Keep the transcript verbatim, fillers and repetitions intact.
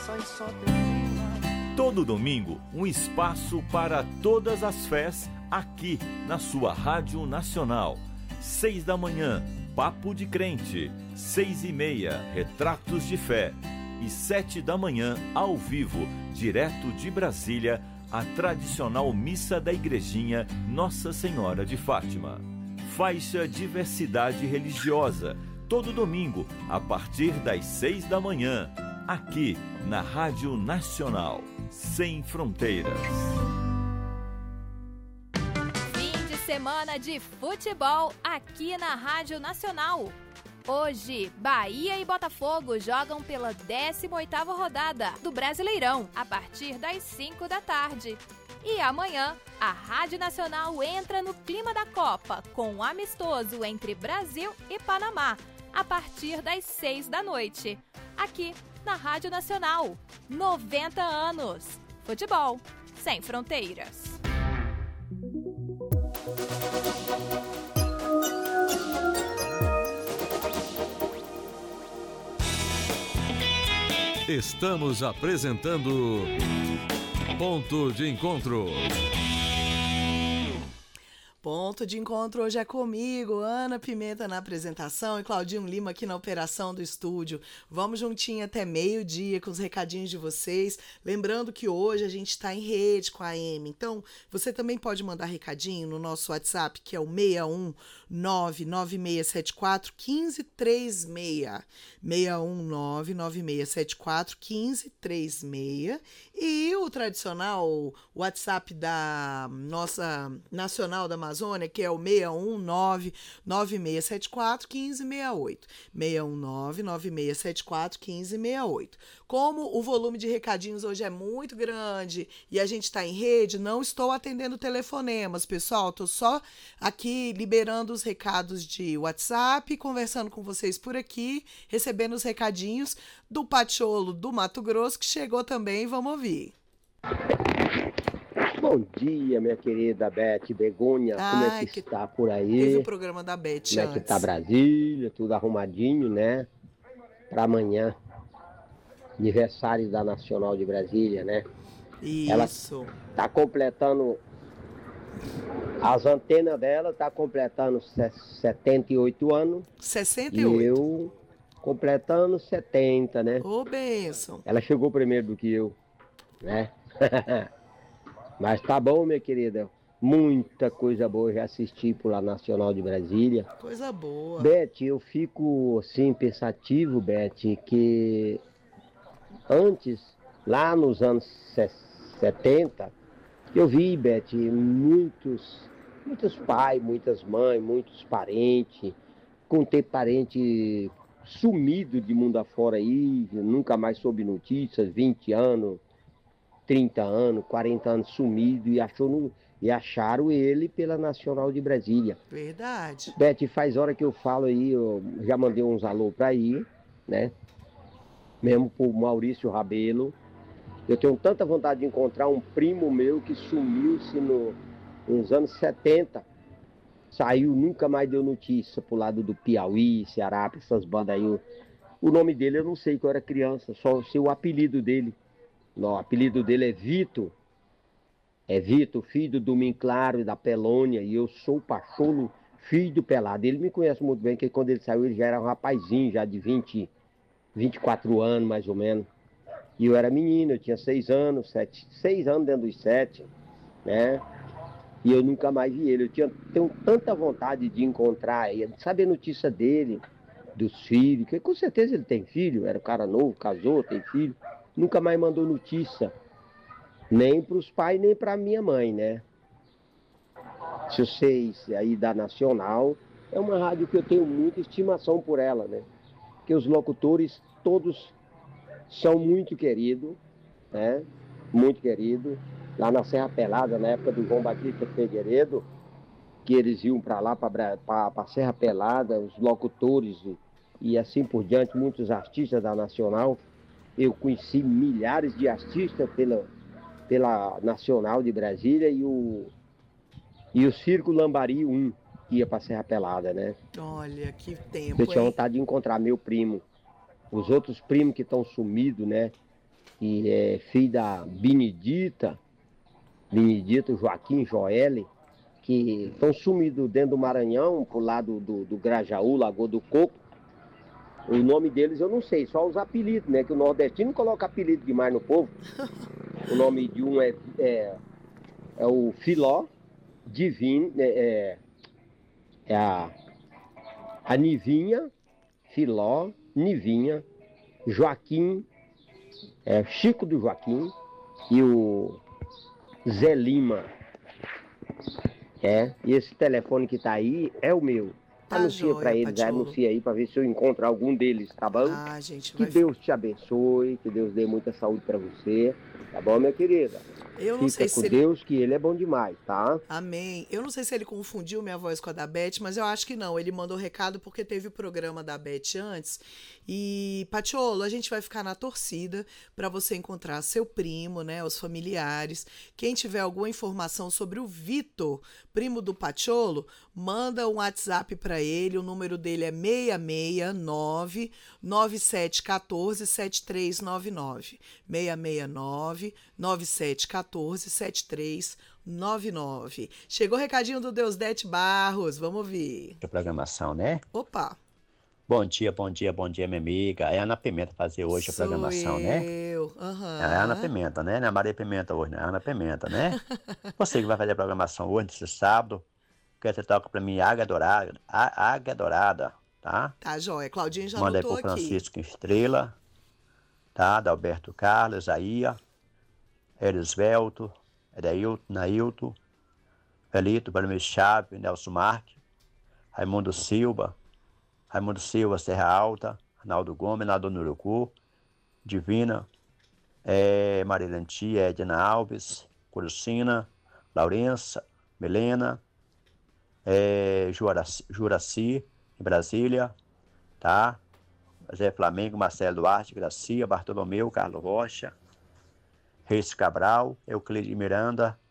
Todo domingo, um espaço para todas as fés aqui na sua Rádio Nacional. Seis da manhã, Papo de Crente. Seis e meia, Retratos de Fé. E sete da manhã, ao vivo, direto de Brasília, a tradicional missa da Igrejinha Nossa Senhora de Fátima. Faixa Diversidade Religiosa, todo domingo, a partir das seis da manhã, aqui na Rádio Nacional, Sem Fronteiras. Fim de semana de futebol aqui na Rádio Nacional. Hoje, Bahia e Botafogo jogam pela décima oitava rodada do Brasileirão, a partir das cinco da tarde. E amanhã, a Rádio Nacional entra no clima da Copa, com um amistoso entre Brasil e Panamá, a partir das seis da noite. Aqui, na Rádio Nacional, noventa anos. Futebol sem fronteiras. Estamos apresentando Ponto de Encontro. Ponto de Encontro hoje é comigo, Ana Pimenta na apresentação e Claudinho Lima aqui na operação do estúdio. Vamos juntinho até meio-dia com os recadinhos de vocês. Lembrando que hoje a gente está em rede com a Amy. Então, você também pode mandar recadinho no nosso WhatsApp, que é o seis um nove nove seis sete quatro um cinco três seis. seis um nove nove seis sete quatro um cinco três seis. E o tradicional WhatsApp da nossa Nacional da Amazônia, que é o seis um nove nove seis sete quatro um cinco seis oito. seis um nove nove seis sete quatro um cinco seis oito. Como o volume de recadinhos hoje é muito grande e a gente está em rede, não estou atendendo telefonemas, pessoal. Estou só aqui liberando os recados de WhatsApp, conversando com vocês por aqui, recebendo os recadinhos do Patiolo do Mato Grosso, que chegou também. Vamos ouvir. Bom dia, minha querida Beth Begonha. Ai, como é que, que está por aí? Teve o programa da Beth Como antes. é que tá Brasília, tudo arrumadinho, né? Para amanhã, aniversário da Nacional de Brasília, né? Isso. Ela tá completando, as antenas dela tá completando setenta e oito anos. sessenta e oito. E eu completando setenta, né? Ô, bênção. Ela chegou primeiro do que eu, né? Mas tá bom, minha querida. Muita coisa boa, já assisti por lá Nacional de Brasília. Coisa boa. Beth, eu fico assim pensativo, Beth, que antes, lá nos anos setenta, eu vi, Beth, muitos, muitos pais, muitas mães, muitos parentes, com ter parente sumido de mundo afora aí, nunca mais soube notícias, vinte anos, trinta anos, quarenta anos sumido e, achou no, e acharam ele pela Nacional de Brasília. Verdade. Beth, faz hora que eu falo aí, eu já mandei uns alô pra ir, né? Mesmo pro Maurício Rabelo. Eu tenho tanta vontade de encontrar um primo meu que sumiu-se no, nos anos setenta. Saiu, nunca mais deu notícia pro lado do Piauí, Ceará, essas bandas aí. O, o nome dele eu não sei, que eu era criança, só sei o apelido dele. Não, o apelido dele é Vitor. É Vitor, filho do Domingo Claro e da Pelônia, e eu sou o Pacholo, filho do Pelado. Ele me conhece muito bem, porque quando ele saiu ele já era um rapazinho, já de vinte, vinte e quatro anos mais ou menos. E eu era menino, eu tinha seis anos, sete, seis anos dentro dos sete, né? E eu nunca mais vi ele. Eu tinha, tenho tanta vontade de encontrar ele, de saber a notícia dele, dos filhos, que com certeza ele tem filho, era um cara novo, casou, tem filho. Nunca mais mandou notícia, nem para os pais, nem para minha mãe, né? Se vocês aí da Nacional, é uma rádio que eu tenho muita estimação por ela, né? Porque os locutores todos são muito queridos, né? Muito queridos. Lá na Serra Pelada, na época do João Batista Figueiredo, que eles iam para lá, para a Serra Pelada, os locutores e, e assim por diante, muitos artistas da Nacional. Eu conheci milhares de artistas pela, pela Nacional de Brasília e o, e o Circo Lambari um, que ia para Serra Pelada, né? Olha, que tempo, Eu tinha hein? vontade de encontrar meu primo. Os outros primos que estão sumidos, né? que é filho da Benedita, Benedita, Joaquim, Joelle, que estão sumidos dentro do Maranhão, pro lado do, do Grajaú, Lagoa do Coco. O nome deles eu não sei, só os apelidos, né? Que o nordestino coloca apelido demais no povo. O nome de um é, é, é o Filó, Divino, é, é, é a, a Nivinha, Filó, Nivinha, Joaquim, é, Chico do Joaquim e o Zé Lima. É, e esse telefone que tá aí é o meu. Tá Anuncia joia, pra eles, Patiolo. anuncia aí pra ver se eu encontro algum deles, tá bom? Ah, gente, Que vai... Deus te abençoe, que Deus dê muita saúde pra você, tá bom, minha querida? Eu não Fica sei com se ele... Deus, que ele é bom demais, tá? Amém. Eu não sei se ele confundiu minha voz com a da Beth, mas eu acho que não. Ele mandou recado porque teve o programa da Beth antes. E, Patiolo, a gente vai ficar na torcida para você encontrar seu primo, né, os familiares. Quem tiver alguma informação sobre o Vitor, primo do Patiolo, manda um WhatsApp para ele. O número dele é seis seis nove, nove sete um quatro, sete três nove nove. seis seis nove, nove sete um quatro, sete três nove nove. Chegou o recadinho do Deusdete Barros, vamos ouvir. A programação, né? Opa! Bom dia, bom dia, bom dia, minha amiga. É a Ana Pimenta fazer hoje Sou a programação, né? eu. Uhum. É a Ana Pimenta, né? Não é a Maria Pimenta hoje, né? É a Ana Pimenta, né? Você que vai fazer a programação hoje, nesse sábado, quer você toca pra mim Águia Dourada, Á- Águia Dourada, tá? Tá, joia. Claudinho já Manda aí anotou pro aqui. Francisco Estrela, tá? Da Alberto Carlos, Aia, Erisvelto, Edailton, Nailton, Felito, Vladimir Chaves, Nelson Marques, Raimundo Silva, Raimundo Silva, Serra Alta, Arnaldo Gomes, Naldo Nurucu, Divina, é, Marília Tia, Edna Alves, Curucina, Laurença, Milena, é, Juraci, Juraci, em Brasília, tá? Zé Flamengo, Marcelo Duarte, Gracia, Bartolomeu, Carlos Rocha, Reis Cabral, Euclides Miranda,